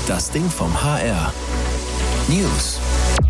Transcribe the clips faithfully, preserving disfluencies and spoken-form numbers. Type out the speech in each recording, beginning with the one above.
Das Ding vom H R. News.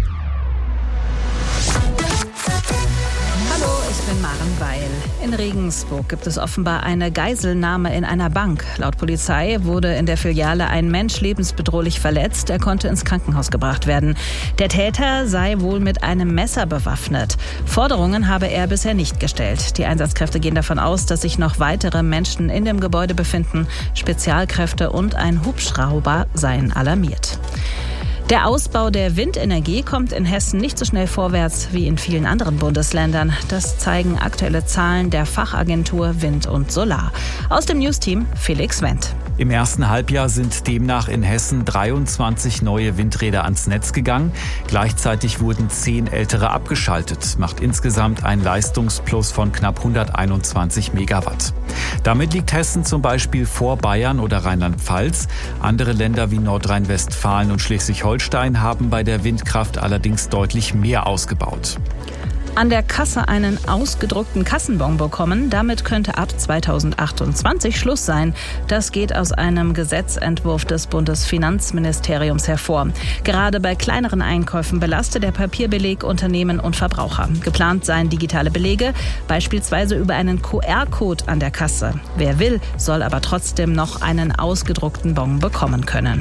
Hallo, ich bin Maren Weil. In Regensburg gibt es offenbar eine Geiselnahme in einer Bank. Laut Polizei wurde in der Filiale ein Mensch lebensbedrohlich verletzt. Er konnte ins Krankenhaus gebracht werden. Der Täter sei wohl mit einem Messer bewaffnet. Forderungen habe er bisher nicht gestellt. Die Einsatzkräfte gehen davon aus, dass sich noch weitere Menschen in dem Gebäude befinden. Spezialkräfte und ein Hubschrauber seien alarmiert. Der Ausbau der Windenergie kommt in Hessen nicht so schnell vorwärts wie in vielen anderen Bundesländern. Das zeigen aktuelle Zahlen der Fachagentur Wind und Solar. Aus dem Newsteam Felix Wendt. Im ersten Halbjahr sind demnach in Hessen dreiundzwanzig neue Windräder ans Netz gegangen. Gleichzeitig wurden zehn ältere abgeschaltet, macht insgesamt ein Leistungsplus von knapp hunderteinundzwanzig Megawatt. Damit liegt Hessen zum Beispiel vor Bayern oder Rheinland-Pfalz. Andere Länder wie Nordrhein-Westfalen und Schleswig-Holstein haben bei der Windkraft allerdings deutlich mehr ausgebaut. An der Kasse einen ausgedruckten Kassenbon bekommen. Damit könnte ab zweitausendachtundzwanzig Schluss sein. Das geht aus einem Gesetzentwurf des Bundesfinanzministeriums hervor. Gerade bei kleineren Einkäufen belastet der Papierbeleg Unternehmen und Verbraucher. Geplant seien digitale Belege, beispielsweise über einen Q R-Code an der Kasse. Wer will, soll aber trotzdem noch einen ausgedruckten Bon bekommen können.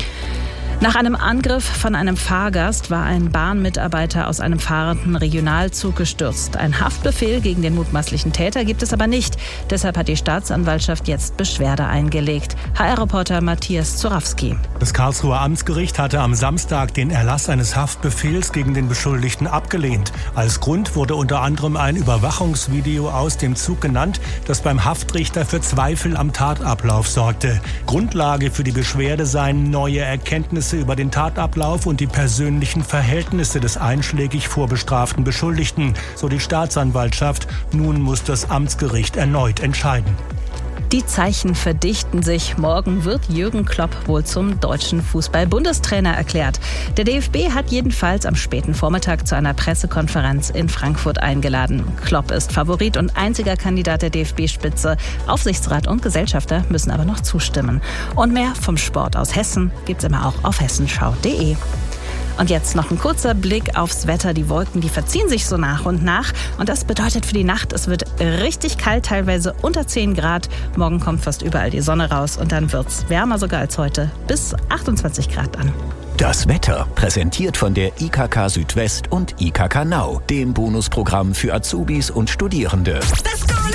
Nach einem Angriff von einem Fahrgast war ein Bahnmitarbeiter aus einem fahrenden Regionalzug gestürzt. Ein Haftbefehl gegen den mutmaßlichen Täter gibt es aber nicht. Deshalb hat die Staatsanwaltschaft jetzt Beschwerde eingelegt. H R-Reporter Matthias Zurawski. Das Karlsruher Amtsgericht hatte am Samstag den Erlass eines Haftbefehls gegen den Beschuldigten abgelehnt. Als Grund wurde unter anderem ein Überwachungsvideo aus dem Zug genannt, das beim Haftrichter für Zweifel am Tatablauf sorgte. Grundlage für die Beschwerde seien neue Erkenntnisse über den Tatablauf und die persönlichen Verhältnisse des einschlägig vorbestraften Beschuldigten, so die Staatsanwaltschaft. Nun muss das Amtsgericht erneut entscheiden. Die Zeichen verdichten sich. Morgen wird Jürgen Klopp wohl zum deutschen Fußball-Bundestrainer erklärt. Der D F B hat jedenfalls am späten Vormittag zu einer Pressekonferenz in Frankfurt eingeladen. Klopp ist Favorit und einziger Kandidat der D F B-Spitze. Aufsichtsrat und Gesellschafter müssen aber noch zustimmen. Und mehr vom Sport aus Hessen gibt's immer auch auf hessenschau punkt de. Und jetzt noch ein kurzer Blick aufs Wetter. Die Wolken, die verziehen sich so nach und nach. Und das bedeutet für die Nacht, es wird richtig kalt, teilweise unter zehn Grad. Morgen kommt fast überall die Sonne raus und dann wird's wärmer sogar als heute, bis achtundzwanzig Grad an. Das Wetter, präsentiert von der I K K Südwest und I K K Now, dem Bonusprogramm für Azubis und Studierende. Let's go,